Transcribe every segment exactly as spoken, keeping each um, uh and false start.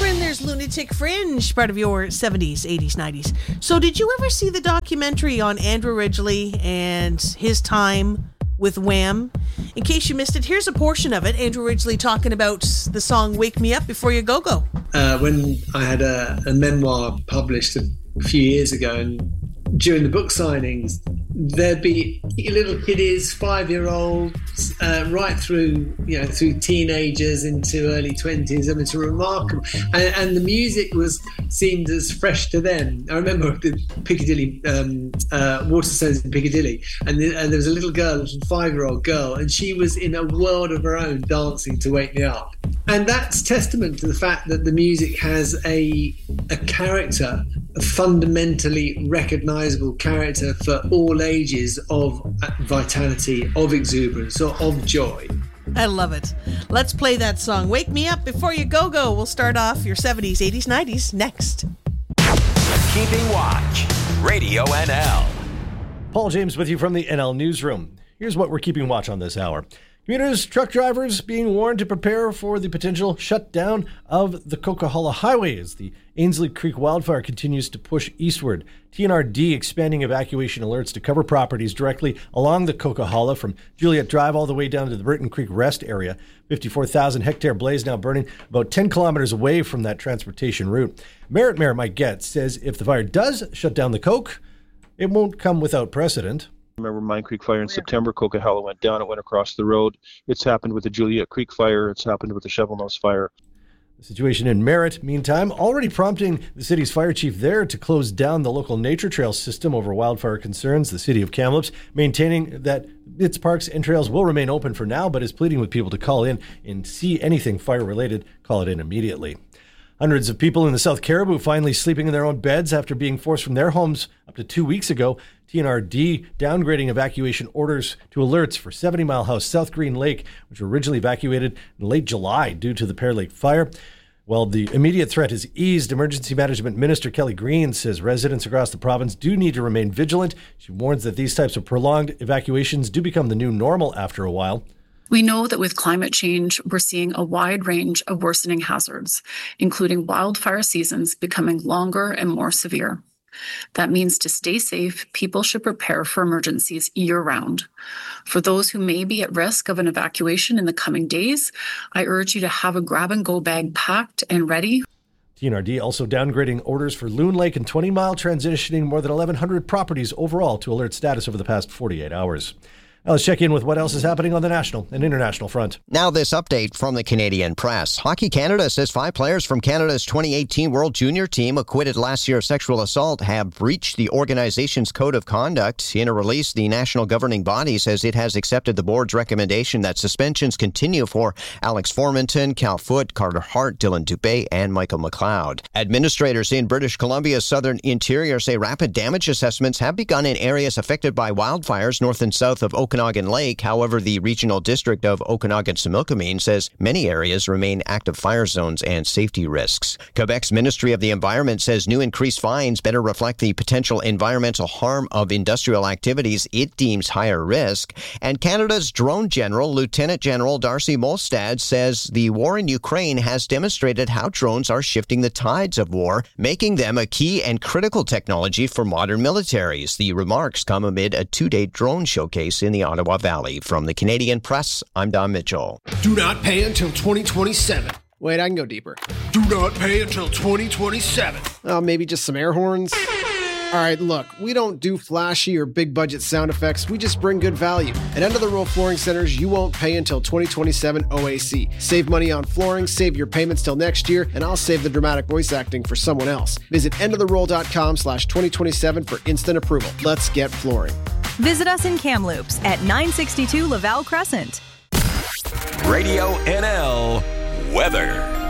Akron, there's Lunatic Fringe, part of your seventies, eighties, nineties. So did you ever see the documentary on Andrew Ridgeley and his time with Wham? In case you missed it, here's a portion of it. Andrew Ridgeley talking about the song Wake Me Up Before You Go Go. Uh, when I had a, a memoir published a few years ago, and during the book signings, there'd be little kiddies, five-year-olds, uh, right through, you know, through teenagers into early twenties. I mean, it's a remarkable, and, and the music was seemed as fresh to them. I remember the Piccadilly, um, uh, Waterstones in Piccadilly, and, the, and there was a little girl, a little five-year-old girl, and she was in a world of her own, dancing to Wake Me Up. And that's testament to the fact that the music has a a character, a fundamentally recognisable character for all ages of vitality, of exuberance, or of joy. I love it. Let's play that song, Wake Me Up Before You Go Go. We'll start off your seventies, eighties, nineties next. Keeping Watch, Radio N L. Paul James with you from the N L Newsroom. Here's what we're keeping watch on this hour. Commuters, truck drivers being warned to prepare for the potential shutdown of the Coquihalla Highway as the Ainslie Creek wildfire continues to push eastward. T N R D expanding evacuation alerts to cover properties directly along the Coquihalla from Juliet Drive all the way down to the Burton Creek Rest area. fifty-four thousand hectare blaze now burning about ten kilometers away from that transportation route. Merritt Mayor Mike Getz says if the fire does shut down the Coke, it won't come without precedent. Remember Mine Creek Fire in September, Coquihalla went down, it went across the road. It's happened with the Juliet Creek Fire, it's happened with the Shovel Nose Fire. The situation in Merritt, meantime, already prompting the city's fire chief there to close down the local nature trail system over wildfire concerns. The city of Kamloops maintaining that its parks and trails will remain open for now, but is pleading with people to call in and see anything fire-related, call it in immediately. Hundreds of people in the South Caribou finally sleeping in their own beds after being forced from their homes up to two weeks ago. T N R D downgrading evacuation orders to alerts for seventy Mile House, South Green Lake, which were originally evacuated in late July due to the Pear Lake fire. Well, the immediate threat has eased. Emergency Management Minister Kelly Green says residents across the province do need to remain vigilant. She warns that these types of prolonged evacuations do become the new normal after a while. We know that with climate change, we're seeing a wide range of worsening hazards, including wildfire seasons becoming longer and more severe. That means to stay safe, people should prepare for emergencies year-round. For those who may be at risk of an evacuation in the coming days, I urge you to have a grab-and-go bag packed and ready. T N R D also downgrading orders for Loon Lake and twenty Mile, transitioning more than eleven hundred properties overall to alert status over the past forty-eight hours. Now let's check in with what else is happening on the national and international front. Now this update from the Canadian Press. Hockey Canada says five players from Canada's twenty eighteen World Junior team acquitted last year of sexual assault have breached the organization's code of conduct. In a release, the national governing body says it has accepted the board's recommendation that suspensions continue for Alex Formanton, Cal Foote, Carter Hart, Dylan Dubé, and Michael McLeod. Administrators in British Columbia's southern interior say rapid damage assessments have begun in areas affected by wildfires north and south of Okanagan Lake. However, the regional district of Okanagan-Similkameen says many areas remain active fire zones and safety risks. Quebec's Ministry of the Environment says new increased fines better reflect the potential environmental harm of industrial activities it deems higher risk. And Canada's drone general, Lieutenant General Darcy Molstad, says the war in Ukraine has demonstrated how drones are shifting the tides of war, making them a key and critical technology for modern militaries. The remarks come amid a two-day drone showcase in the Ottawa Valley. From the Canadian Press, I'm Don Mitchell. Do not pay until twenty twenty-seven. Wait, I can go deeper. Do not pay until twenty twenty-seven. Oh, maybe just some air horns? All right, look, we don't do flashy or big budget sound effects. We just bring good value. At End of the Row Flooring Centers, you won't pay until twenty twenty-seven O A C. Save money on flooring, save your payments till next year, and I'll save the dramatic voice acting for someone else. Visit endoftheroll.com slash 2027 for instant approval. Let's get flooring. Visit us in Kamloops at nine sixty-two Laval Crescent. Radio N L weather.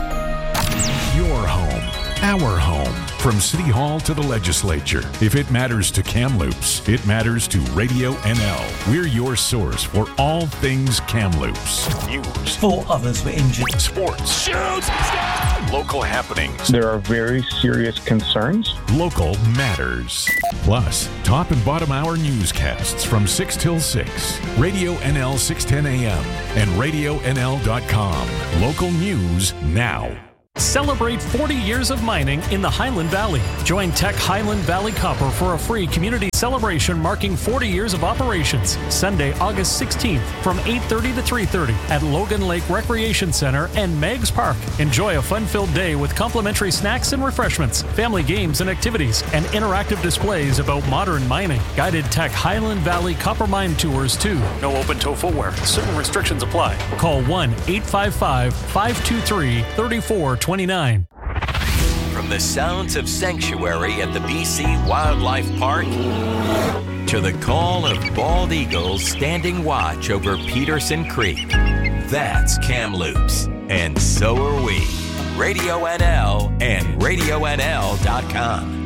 Your home, our home. From City Hall to the legislature. If it matters to Kamloops, it matters to Radio N L. We're your source for all things Kamloops. News. Four others were injured. Sports. Shoots! Local happenings. There are very serious concerns. Local matters. Plus, top and bottom hour newscasts from six till six. Radio N L six ten a.m. and radio n l dot com. Local news now. Celebrate forty years of mining in the Highland Valley. Join Teck Highland Valley Copper for a free community celebration marking forty years of operations. Sunday, August sixteenth from eight thirty to three thirty at Logan Lake Recreation Center and Meigs Park. Enjoy a fun-filled day with complimentary snacks and refreshments, family games and activities, and interactive displays about modern mining. Guided Teck Highland Valley Copper Mine tours too. No open-toe footwear. Certain restrictions apply. Call one eight five five, five two three, three four two nine. From the sounds of sanctuary at the B C Wildlife Park to the call of bald eagles standing watch over Peterson Creek, that's Kamloops, and so are we. Radio N L and radio N L dot com.